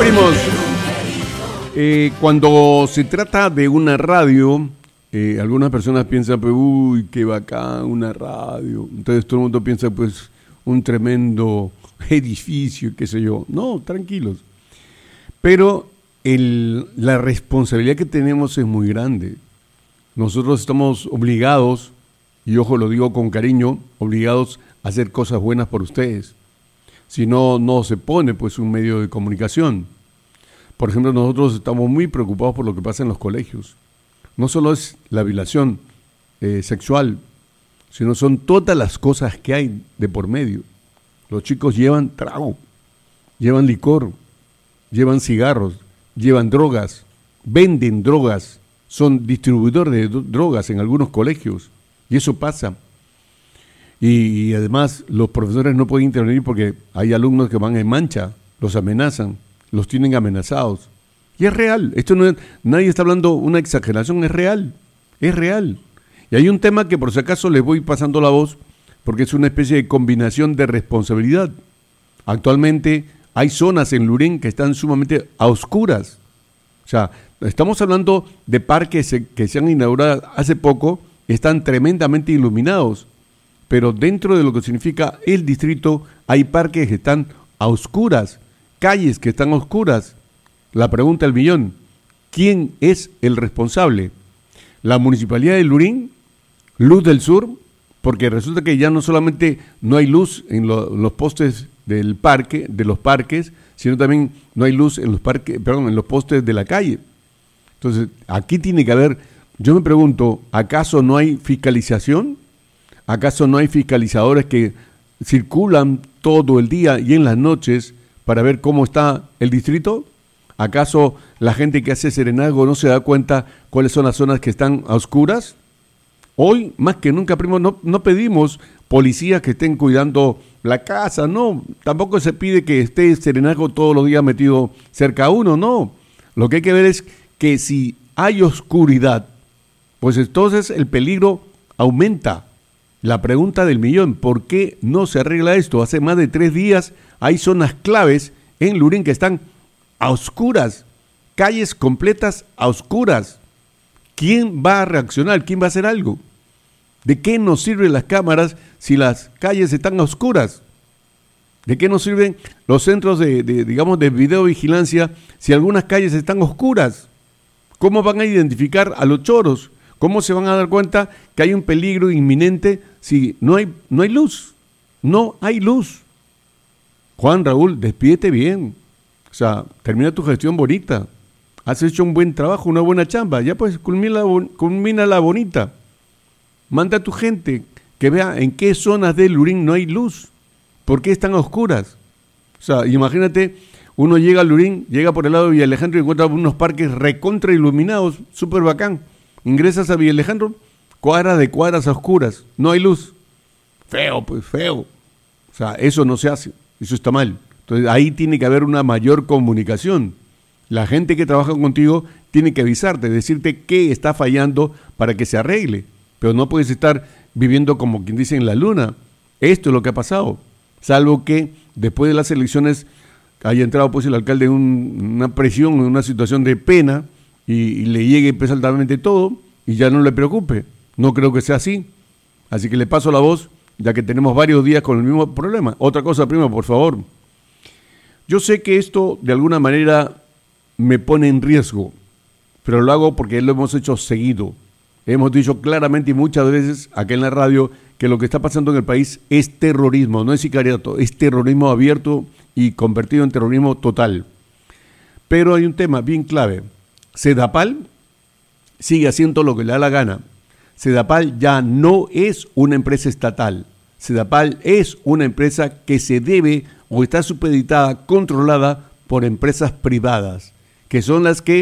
primos. Cuando se trata de una radio, algunas personas piensan, pues, uy, qué bacán, una radio. Entonces todo el mundo piensa, pues, un tremendo edificio, qué sé yo. No, tranquilos. Pero la responsabilidad que tenemos es muy grande. Nosotros estamos obligados, y ojo, lo digo con cariño, obligados a hacer cosas buenas por ustedes. Si no, no se pone pues un medio de comunicación. Por ejemplo, nosotros estamos muy preocupados por lo que pasa en los colegios. No solo es la violación sexual, sino son todas las cosas que hay de por medio. Los chicos llevan trago, llevan licor, llevan cigarros, llevan drogas, venden drogas, son distribuidores de drogas en algunos colegios, y eso pasa. Y además los profesores no pueden intervenir porque hay alumnos que van en mancha, los amenazan, los tienen amenazados. Y es real, esto no es, nadie está hablando una exageración, es real, es real. Y hay un tema que por si acaso les voy pasando la voz, porque es una especie de combinación de responsabilidad. Actualmente hay zonas en Lurín que están sumamente a oscuras. O sea, estamos hablando de parques que se han inaugurado hace poco, están tremendamente iluminados. Pero dentro de lo que significa el distrito hay parques que están a oscuras, calles que están a oscuras. La pregunta del millón, ¿quién es el responsable? ¿La Municipalidad de Lurín? ¿Luz del Sur? Porque resulta que ya no solamente no hay luz en los postes del parque, de los parques, sino también no hay luz en los parques, en los postes de la calle. Entonces, aquí tiene que haber, yo me pregunto, ¿acaso no hay fiscalización? ¿Acaso no hay fiscalizadores que circulan todo el día y en las noches para ver cómo está el distrito? ¿Acaso la gente que hace serenazgo no se da cuenta cuáles son las zonas que están a oscuras? Hoy, más que nunca, primo, no pedimos policías que estén cuidando la casa, no. Tampoco se pide que esté serenazgo todos los días metido cerca a uno, no. Lo que hay que ver es que si hay oscuridad, pues entonces el peligro aumenta. La pregunta del millón, ¿por qué no se arregla esto? Hace más de 3 días hay zonas claves en Lurín que están a oscuras, calles completas a oscuras. ¿Quién va a reaccionar? ¿Quién va a hacer algo? ¿De qué nos sirven las cámaras si las calles están a oscuras? ¿De qué nos sirven los centros de videovigilancia si algunas calles están oscuras? ¿Cómo van a identificar a los choros? ¿Cómo se van a dar cuenta que hay un peligro inminente si no hay luz? No hay luz. Juan Raúl, despídete bien. O sea, termina tu gestión bonita. Has hecho un buen trabajo, una buena chamba. Ya pues, culmínala bonita. Manda a tu gente que vea en qué zonas de Lurín no hay luz. ¿Por qué están oscuras? O sea, imagínate, uno llega a Lurín, llega por el lado de Villa Alejandro y encuentra unos parques recontra iluminados, súper bacán. Ingresas a Villa Alejandro, cuadras de cuadras a oscuras, no hay luz. Feo, pues, feo. O sea, eso no se hace, eso está mal. Entonces ahí tiene que haber una mayor comunicación. La gente que trabaja contigo tiene que avisarte, decirte qué está fallando para que se arregle. Pero no puedes estar viviendo como quien dice en la luna. Esto es lo que ha pasado. Salvo que después de las elecciones haya entrado pues el alcalde en una presión, en una situación de pena, y le llegue pues altamente todo y ya no le preocupe. No creo que sea así. Así que le paso la voz, ya que tenemos varios días con el mismo problema. Otra cosa, primo, por favor. Yo sé que esto de alguna manera me pone en riesgo, pero lo hago porque lo hemos hecho seguido. Hemos dicho claramente y muchas veces acá en la radio que lo que está pasando en el país es terrorismo, no es sicariato, es terrorismo abierto y convertido en terrorismo total. Pero hay un tema bien clave. Sedapal sigue haciendo lo que le da la gana. Sedapal ya no es una empresa estatal. Sedapal es una empresa que se debe o está supeditada, controlada por empresas privadas, que son las que